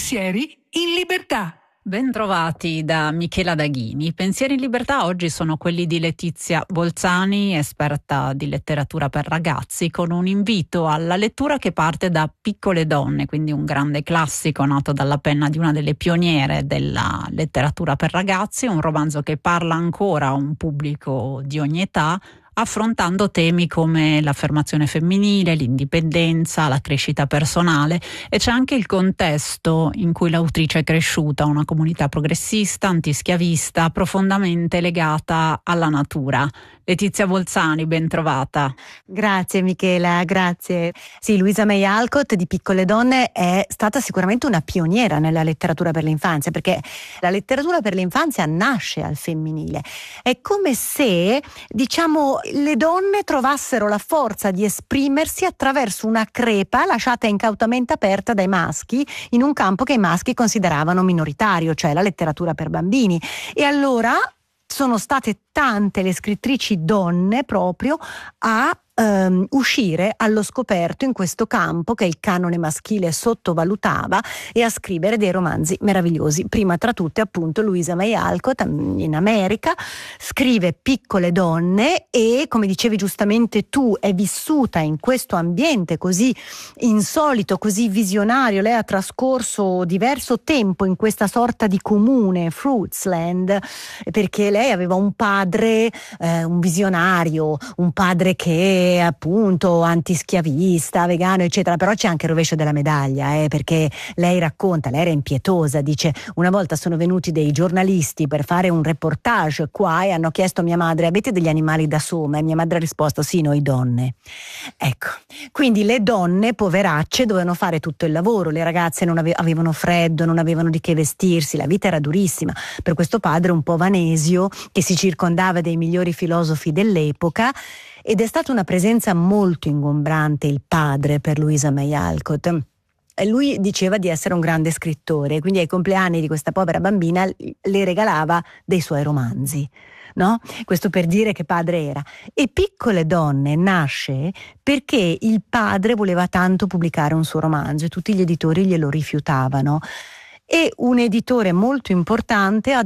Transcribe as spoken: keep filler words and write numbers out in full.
Pensieri in libertà. Bentrovati da Michela Daghini. I pensieri in libertà oggi sono quelli di Letizia Bolzani, esperta di letteratura per ragazzi, con un invito alla lettura che parte da Piccole donne, quindi un grande classico nato dalla penna di una delle pioniere della letteratura per ragazzi, un romanzo che parla ancora a un pubblico di ogni età, affrontando temi come l'affermazione femminile, l'indipendenza, la crescita personale, e c'è anche il contesto in cui l'autrice è cresciuta, una comunità progressista, antischiavista, profondamente legata alla natura. Letizia Bolzani, ben trovata. Grazie Michela, grazie. Sì, Louisa May Alcott di Piccole donne è stata sicuramente una pioniera nella letteratura per l'infanzia, perché la letteratura per l'infanzia nasce al femminile. È come se, diciamo, le donne trovassero la forza di esprimersi attraverso una crepa lasciata incautamente aperta dai maschi in un campo che i maschi consideravano minoritario, cioè la letteratura per bambini. E allora sono state tante le scrittrici donne proprio a Um, uscire allo scoperto in questo campo che il canone maschile sottovalutava e a scrivere dei romanzi meravigliosi. Prima tra tutte appunto Louisa May Alcott in America scrive Piccole donne e, come dicevi giustamente tu, è vissuta in questo ambiente così insolito, così visionario. Lei ha trascorso diverso tempo in questa sorta di comune, Fruitsland, perché lei aveva un padre, eh, un visionario, un padre che appunto antischiavista, vegano eccetera, però c'è anche il rovescio della medaglia, eh, perché lei racconta, lei era impietosa, dice: una volta sono venuti dei giornalisti per fare un reportage qua e hanno chiesto a mia madre: avete degli animali da soma? E mia madre ha risposto: sì, noi donne. Ecco, quindi le donne poveracce dovevano fare tutto il lavoro, le ragazze non ave- avevano freddo, non avevano di che vestirsi, la vita era durissima per questo padre un po' vanesio che si circondava dei migliori filosofi dell'epoca. Ed è stata una presenza molto ingombrante il padre per Louisa May Alcott. E lui diceva di essere un grande scrittore, quindi ai compleanni di questa povera bambina le regalava dei suoi romanzi, no? Questo per dire che padre era. E Piccole donne nasce perché il padre voleva tanto pubblicare un suo romanzo e tutti gli editori glielo rifiutavano. E un editore molto importante ha